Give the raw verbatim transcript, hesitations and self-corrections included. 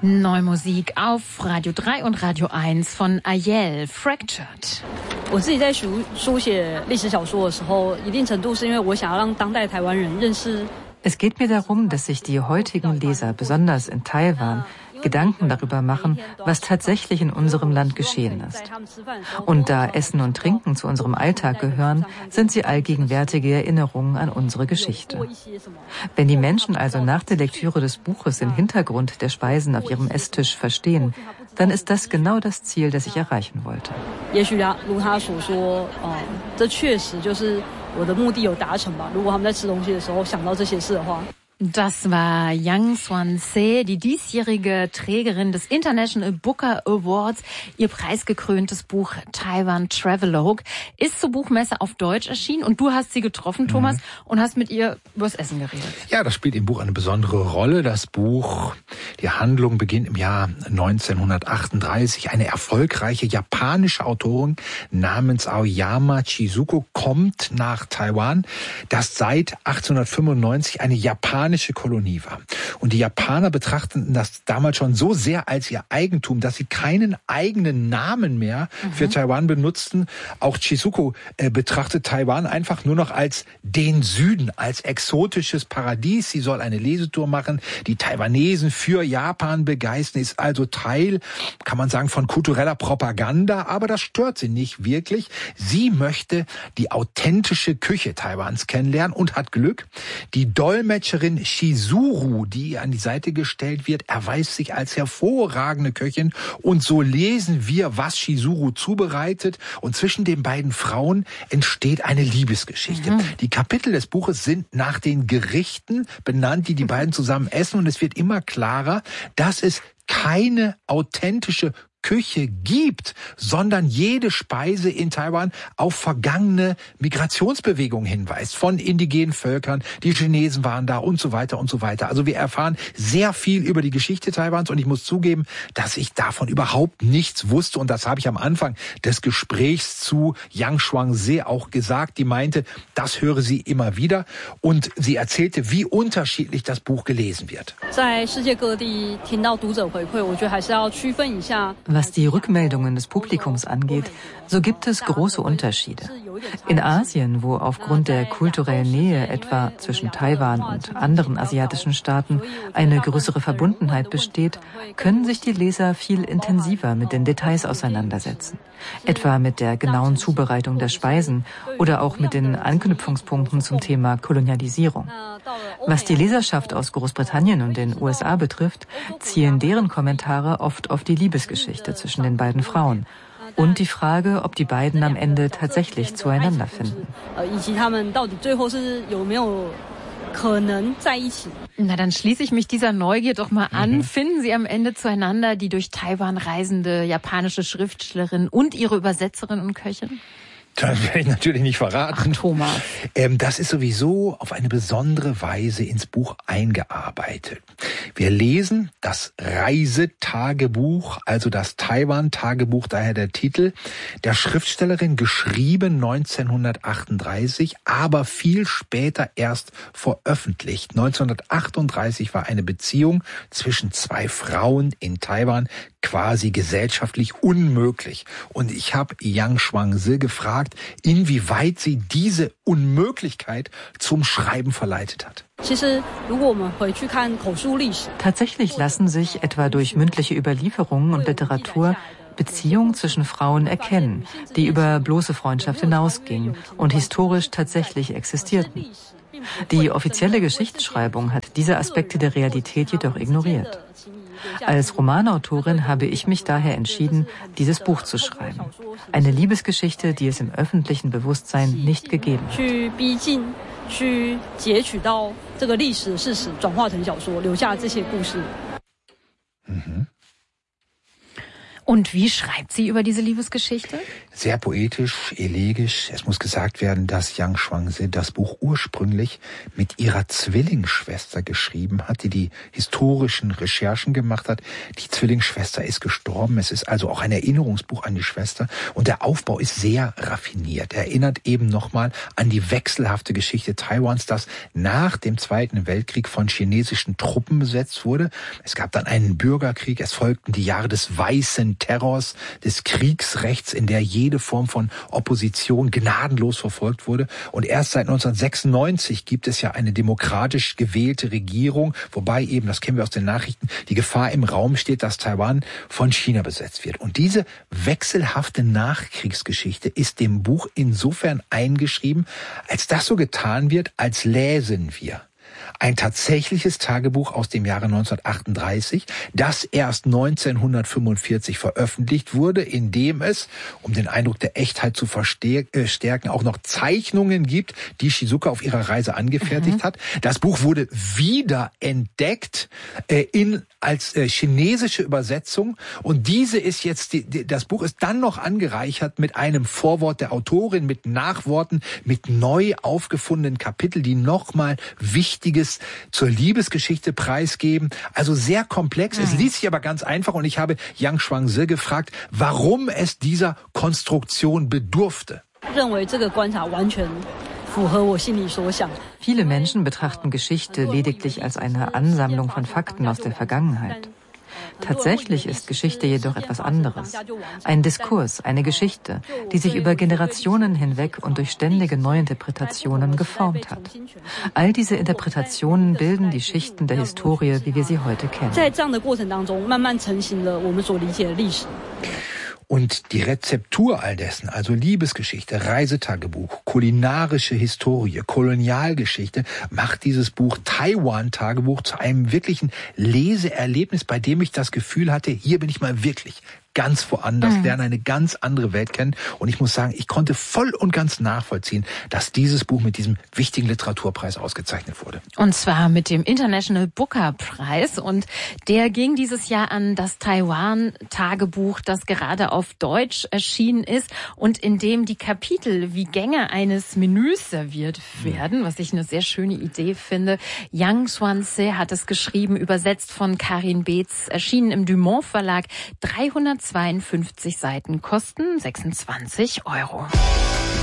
Neue Musik auf Radio drei und Radio eins von Ayel, Fractured. 我自己在书书写历史小说的时候，一定程度是因为我想要让当代台湾人认识。 Es geht mir darum, dass sich die heutigen Leser, besonders in Taiwan, Gedanken darüber machen, was tatsächlich in unserem Land geschehen ist. Und da Essen und Trinken zu unserem Alltag gehören, sind sie allgegenwärtige Erinnerungen an unsere Geschichte. Wenn die Menschen also nach der Lektüre des Buches den Hintergrund der Speisen auf ihrem Esstisch verstehen, dann ist das genau das Ziel, das ich erreichen wollte. 也许如他所说，呃，这确实就是我的目的有达成吧。如果他们在吃东西的时候想到这些事的话。 Das war Yang Swan-se, die diesjährige Trägerin des International Booker Awards. Ihr preisgekröntes Buch Taiwan Travelogue ist zur Buchmesse auf Deutsch erschienen. Und du hast sie getroffen, Thomas, mhm. und hast mit ihr übers Essen geredet. Ja, das spielt im Buch eine besondere Rolle. Das Buch, die Handlung beginnt im Jahr neunzehnhundertachtunddreißig. Eine erfolgreiche japanische Autorin namens Aoyama Chizuko kommt nach Taiwan, das seit achtzehnhundertfünfundneunzig eine japanische Kolonie war. Und die Japaner betrachteten das damals schon so sehr als ihr Eigentum, dass sie keinen eigenen Namen mehr mhm. für Taiwan benutzten. Auch Chizuko äh, betrachtet Taiwan einfach nur noch als den Süden, als exotisches Paradies. Sie soll eine Lesetour machen, die Taiwanesen für Japan begeistern, ist also Teil, kann man sagen, von kultureller Propaganda, aber das stört sie nicht wirklich. Sie möchte die authentische Küche Taiwans kennenlernen und hat Glück. Die Dolmetscherin Shizuru, die an die Seite gestellt wird, erweist sich als hervorragende Köchin. Und so lesen wir, was Shizuru zubereitet. Und zwischen den beiden Frauen entsteht eine Liebesgeschichte. Mhm. Die Kapitel des Buches sind nach den Gerichten benannt, die die beiden zusammen essen. Und es wird immer klarer, dass es keine authentische Küche gibt, sondern jede Speise in Taiwan auf vergangene Migrationsbewegungen hinweist. Von indigenen Völkern, die Chinesen waren da und so weiter und so weiter. Also wir erfahren sehr viel über die Geschichte Taiwans und ich muss zugeben, dass ich davon überhaupt nichts wusste und das habe ich am Anfang des Gesprächs zu Yang Swan-se auch gesagt. Die meinte, das höre sie immer wieder und sie erzählte, wie unterschiedlich das Buch gelesen wird. Was die Rückmeldungen des Publikums angeht, so gibt es große Unterschiede. In Asien, wo aufgrund der kulturellen Nähe etwa zwischen Taiwan und anderen asiatischen Staaten eine größere Verbundenheit besteht, können sich die Leser viel intensiver mit den Details auseinandersetzen. Etwa mit der genauen Zubereitung der Speisen oder auch mit den Anknüpfungspunkten zum Thema Kolonialisierung. Was die Leserschaft aus Großbritannien und den U S A betrifft, zielen deren Kommentare oft auf die Liebesgeschichte zwischen den beiden Frauen und die Frage, ob die beiden am Ende tatsächlich zueinander finden. Na, dann schließe ich mich dieser Neugier doch mal an. Mhm. Finden Sie am Ende zueinander, die durch Taiwan reisende japanische Schriftstellerin und ihre Übersetzerin und Köchin? Das werde ich natürlich nicht verraten. Ach, Thomas. Ähm, das ist sowieso auf eine besondere Weise ins Buch eingearbeitet. Wir lesen das Reisetagebuch, also das Taiwan-Tagebuch, daher der Titel, der Schriftstellerin, geschrieben neunzehnhundertachtunddreißig, aber viel später erst veröffentlicht. neunzehnhundertachtunddreißig war eine Beziehung zwischen zwei Frauen in Taiwan quasi gesellschaftlich unmöglich. Und ich habe Yang Swan-se gefragt, inwieweit sie diese Unmöglichkeit zum Schreiben verleitet hat. Tatsächlich lassen sich etwa durch mündliche Überlieferungen und Literatur Beziehungen zwischen Frauen erkennen, die über bloße Freundschaft hinausgingen und historisch tatsächlich existierten. Die offizielle Geschichtsschreibung hat diese Aspekte der Realität jedoch ignoriert. Als Romanautorin habe ich mich daher entschieden, dieses Buch zu schreiben. Eine Liebesgeschichte, die es im öffentlichen Bewusstsein nicht gegeben hat. Mhm. Und wie schreibt sie über diese Liebesgeschichte? Sehr poetisch, elegisch. Es muss gesagt werden, dass Yang Xuanze das Buch ursprünglich mit ihrer Zwillingsschwester geschrieben hat, die die historischen Recherchen gemacht hat. Die Zwillingsschwester ist gestorben. Es ist also auch ein Erinnerungsbuch an die Schwester. Und der Aufbau ist sehr raffiniert. Er erinnert eben nochmal an die wechselhafte Geschichte Taiwans, das nach dem Zweiten Weltkrieg von chinesischen Truppen besetzt wurde. Es gab dann einen Bürgerkrieg. Es folgten die Jahre des weißen Terrors, des Kriegsrechts, in der jede Form von Opposition gnadenlos verfolgt wurde. Und erst seit neunzehnhundertsechsundneunzig gibt es ja eine demokratisch gewählte Regierung, wobei eben, das kennen wir aus den Nachrichten, die Gefahr im Raum steht, dass Taiwan von China besetzt wird. Und diese wechselhafte Nachkriegsgeschichte ist dem Buch insofern eingeschrieben, als das so getan wird, als läsen wir ein tatsächliches Tagebuch aus dem Jahre neunzehnhundertachtunddreißig, das erst neunzehnhundertfünfundvierzig veröffentlicht wurde, in dem es, um den Eindruck der Echtheit zu verstärken, auch noch Zeichnungen gibt, die Shizuka auf ihrer Reise angefertigt mhm. hat. Das Buch wurde wiederentdeckt äh, in als äh, chinesische Übersetzung, und diese ist jetzt die, die, das Buch ist dann noch angereichert mit einem Vorwort der Autorin, mit Nachworten, mit neu aufgefundenen Kapiteln, die nochmal Wichtiges zur Liebesgeschichte preisgeben. Also sehr komplex. Mhm. Es liest sich aber ganz einfach, und ich habe Yang Xuanze gefragt, warum es dieser Konstruktion bedurfte. Viele Menschen betrachten Geschichte lediglich als eine Ansammlung von Fakten aus der Vergangenheit. Tatsächlich ist Geschichte jedoch etwas anderes. Ein Diskurs, eine Geschichte, die sich über Generationen hinweg und durch ständige Neuinterpretationen geformt hat. All diese Interpretationen bilden die Schichten der Historie, wie wir sie heute kennen. Und die Rezeptur all dessen, also Liebesgeschichte, Reisetagebuch, kulinarische Historie, Kolonialgeschichte, macht dieses Buch Taiwan-Tagebuch zu einem wirklichen Leseerlebnis, bei dem ich das Gefühl hatte, hier bin ich mal wirklich ganz woanders, mhm. lerne eine ganz andere Welt kennen. Und ich muss sagen, ich konnte voll und ganz nachvollziehen, dass dieses Buch mit diesem wichtigen Literaturpreis ausgezeichnet wurde. Und zwar mit dem International Booker Prize. Und der ging dieses Jahr an das Taiwan-Tagebuch, das gerade auf Deutsch erschienen ist und in dem die Kapitel wie Gänge eines Menüs serviert werden, was ich eine sehr schöne Idee finde. Yang Xuanze hat es geschrieben, übersetzt von Karin Beetz, erschienen im Dumont Verlag, dreihundertzweiundfünfzig Seiten, kosten sechsundzwanzig Euro.